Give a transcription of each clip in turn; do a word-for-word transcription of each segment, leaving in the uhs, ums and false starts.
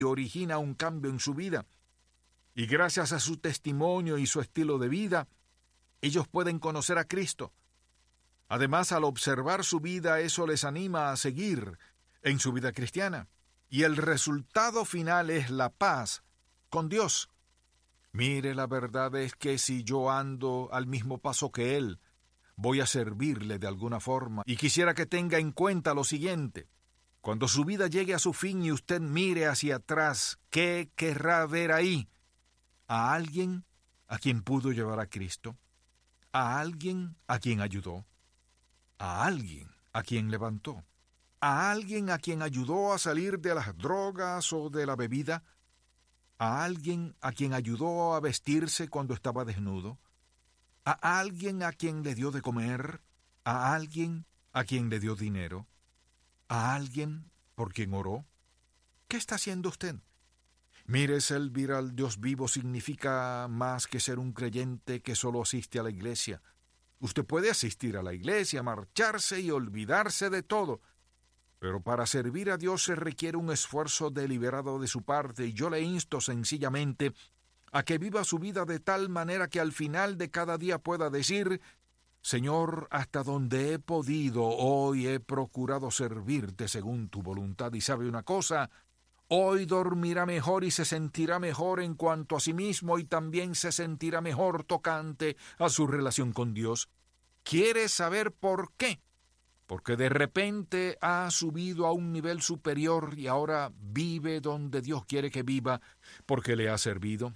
y origina un cambio en su vida. Y gracias a su testimonio y su estilo de vida, ellos pueden conocer a Cristo. Además, al observar su vida, eso les anima a seguir en su vida cristiana. Y el resultado final es la paz con Dios. Mire, la verdad es que si yo ando al mismo paso que Él, voy a servirle de alguna forma. Y quisiera que tenga en cuenta lo siguiente. Cuando su vida llegue a su fin y usted mire hacia atrás, ¿qué querrá ver ahí? ¿A alguien a quien pudo llevar a Cristo? ¿A alguien a quien ayudó? ¿A alguien a quien levantó? ¿A alguien a quien ayudó a salir de las drogas o de la bebida? ¿A alguien a quien ayudó a vestirse cuando estaba desnudo? ¿A alguien a quien le dio de comer? ¿A alguien a quien le dio dinero? ¿A alguien por quien oró? ¿Qué está haciendo usted? Mire, servir al Dios vivo significa más que ser un creyente que solo asiste a la iglesia. Usted puede asistir a la iglesia, marcharse y olvidarse de todo, pero para servir a Dios se requiere un esfuerzo deliberado de su parte, y yo le insto sencillamente a que viva su vida de tal manera que al final de cada día pueda decir: Señor, hasta donde he podido, hoy he procurado servirte según tu voluntad. Y sabe una cosa, hoy dormirá mejor y se sentirá mejor en cuanto a sí mismo, y también se sentirá mejor tocante a su relación con Dios. ¿Quiere saber por qué? Porque de repente ha subido a un nivel superior y ahora vive donde Dios quiere que viva, porque le ha servido.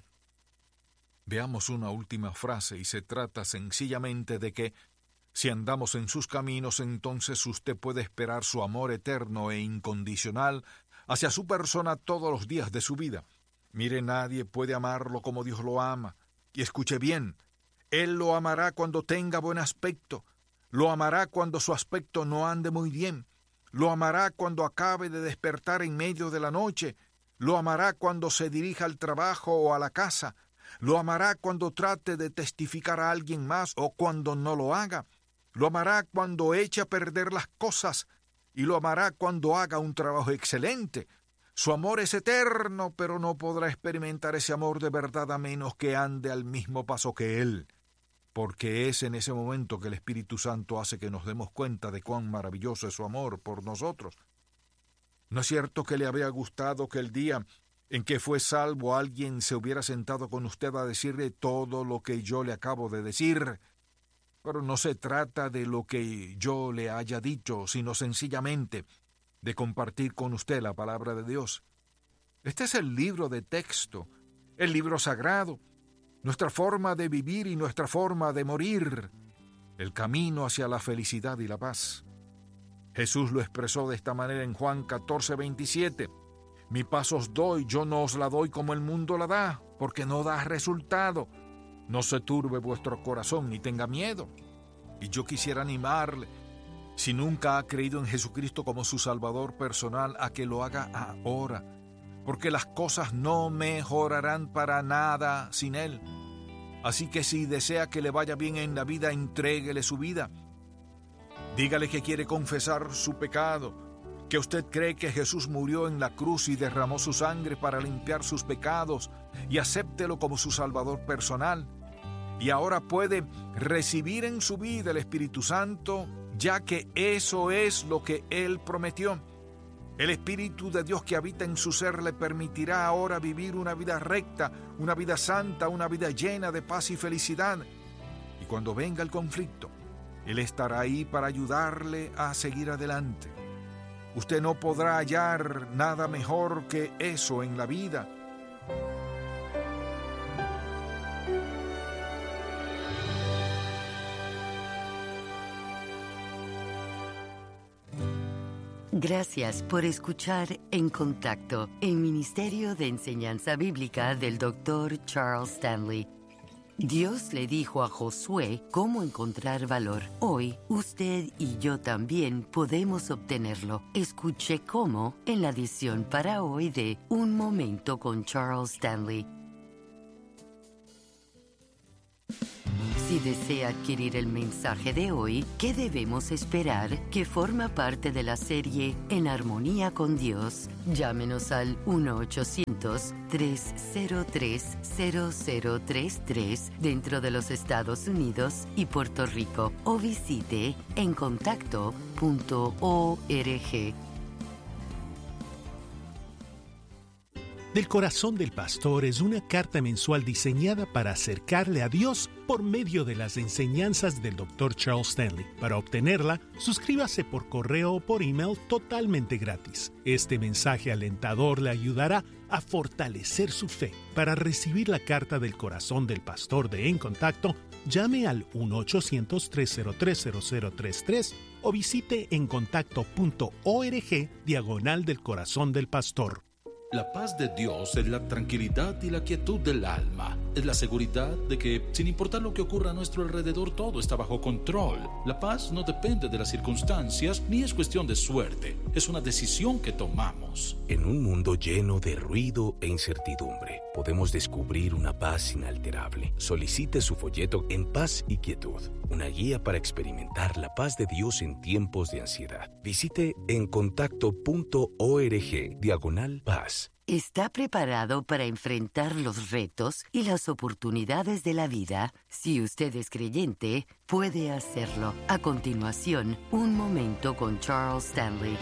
Veamos una última frase, y se trata sencillamente de que si andamos en sus caminos, entonces usted puede esperar su amor eterno e incondicional hacia su persona todos los días de su vida. Mire, nadie puede amarlo como Dios lo ama. Y escuche bien, Él lo amará cuando tenga buen aspecto, lo amará cuando su aspecto no ande muy bien, lo amará cuando acabe de despertar en medio de la noche, lo amará cuando se dirija al trabajo o a la casa, lo amará cuando trate de testificar a alguien más o cuando no lo haga, lo amará cuando eche a perder las cosas, y lo amará cuando haga un trabajo excelente. Su amor es eterno, pero no podrá experimentar ese amor de verdad a menos que ande al mismo paso que Él, porque es en ese momento que el Espíritu Santo hace que nos demos cuenta de cuán maravilloso es su amor por nosotros. ¿No es cierto que le habría gustado que el día en que fue salvo alguien se hubiera sentado con usted a decirle todo lo que yo le acabo de decir? Pero no se trata de lo que yo le haya dicho, sino sencillamente de compartir con usted la palabra de Dios. Este es el libro de texto, el libro sagrado, nuestra forma de vivir y nuestra forma de morir, el camino hacia la felicidad y la paz. Jesús lo expresó de esta manera en Juan catorce veintisiete. Mi paz os doy, yo no os la doy como el mundo la da, porque no da resultado. No se turbe vuestro corazón ni tenga miedo. Y yo quisiera animarle, si nunca ha creído en Jesucristo como su Salvador personal, a que lo haga ahora, porque las cosas no mejorarán para nada sin Él. Así que si desea que le vaya bien en la vida, entréguele su vida. Dígale que quiere confesar su pecado, que usted cree que Jesús murió en la cruz y derramó su sangre para limpiar sus pecados, y acéptelo como su Salvador personal. Y ahora puede recibir en su vida el Espíritu Santo, ya que eso es lo que Él prometió. El Espíritu de Dios que habita en su ser le permitirá ahora vivir una vida recta, una vida santa, una vida llena de paz y felicidad. Y cuando venga el conflicto, Él estará ahí para ayudarle a seguir adelante. Usted no podrá hallar nada mejor que eso en la vida. Gracias por escuchar En Contacto, el Ministerio de Enseñanza Bíblica del doctor Charles Stanley. Dios le dijo a Josué cómo encontrar valor. Hoy, usted y yo también podemos obtenerlo. Escuche cómo en la edición para hoy de Un Momento con Charles Stanley. Si desea adquirir el mensaje de hoy, ¿Qué debemos esperar?, que forma parte de la serie En Armonía con Dios, llámenos al uno ochocientos, tres cero tres, cero cero tres tres dentro de los Estados Unidos y Puerto Rico o visite en contacto punto org. Del Corazón del Pastor es una carta mensual diseñada para acercarle a Dios por medio de las enseñanzas del doctor Charles Stanley. Para obtenerla, suscríbase por correo o por email totalmente gratis. Este mensaje alentador le ayudará a fortalecer su fe. Para recibir la carta del Corazón del Pastor de En Contacto, llame al uno ochocientos, tres cero tres, cero cero tres tres o visite en contacto punto org diagonal del Corazón del Pastor. La paz de Dios es la tranquilidad y la quietud del alma. Es la seguridad de que, sin importar lo que ocurra a nuestro alrededor, todo está bajo control. La paz no depende de las circunstancias ni es cuestión de suerte. Es una decisión que tomamos. En un mundo lleno de ruido e incertidumbre, podemos descubrir una paz inalterable. Solicite su folleto En Paz y Quietud, una guía para experimentar la paz de Dios en tiempos de ansiedad. Visite en contacto punto org diagonal paz. ¿Está preparado para enfrentar los retos y las oportunidades de la vida? Si usted es creyente, puede hacerlo. A continuación, un momento con Charles Stanley.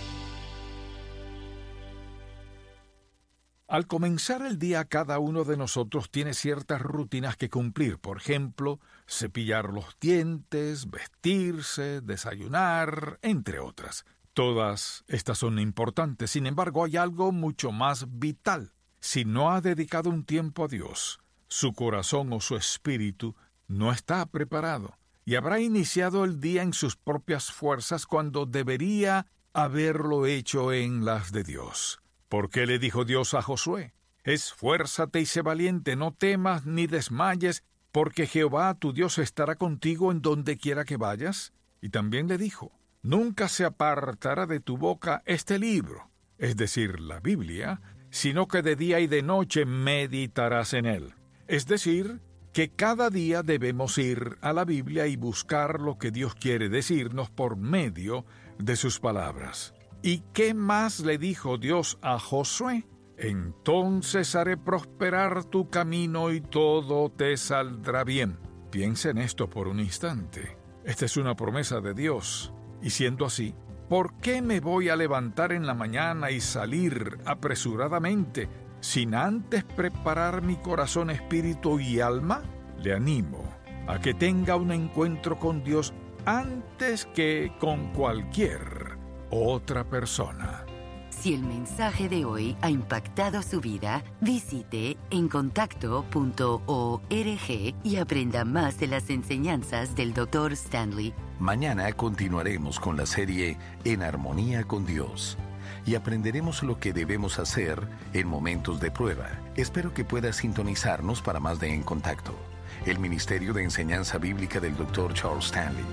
Al comenzar el día, cada uno de nosotros tiene ciertas rutinas que cumplir. Por ejemplo, cepillar los dientes, vestirse, desayunar, entre otras. Todas estas son importantes. Sin embargo, hay algo mucho más vital. Si no ha dedicado un tiempo a Dios, su corazón o su espíritu no está preparado y habrá iniciado el día en sus propias fuerzas cuando debería haberlo hecho en las de Dios. ¿Por qué le dijo Dios a Josué? Esfuérzate y sé valiente, no temas ni desmayes, porque Jehová tu Dios estará contigo en donde quiera que vayas. Y también le dijo, nunca se apartará de tu boca este libro, es decir, la Biblia, sino que de día y de noche meditarás en él. Es decir, que cada día debemos ir a la Biblia y buscar lo que Dios quiere decirnos por medio de sus palabras. ¿Y qué más le dijo Dios a Josué? Entonces haré prosperar tu camino y todo te saldrá bien. Piensa en esto por un instante. Esta es una promesa de Dios. Y siendo así, ¿por qué me voy a levantar en la mañana y salir apresuradamente sin antes preparar mi corazón, espíritu y alma? Le animo a que tenga un encuentro con Dios antes que con cualquier otra persona. Si el mensaje de hoy ha impactado su vida, visite en contacto punto org y aprenda más de las enseñanzas del doctor Stanley. Mañana continuaremos con la serie En Armonía con Dios y aprenderemos lo que debemos hacer en momentos de prueba. Espero que pueda sintonizarnos para más de En Contacto, el Ministerio de Enseñanza Bíblica del doctor Charles Stanley.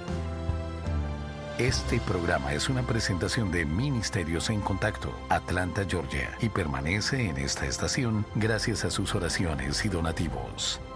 Este programa es una presentación de Ministerios en Contacto, Atlanta, Georgia, y permanece en esta estación gracias a sus oraciones y donativos.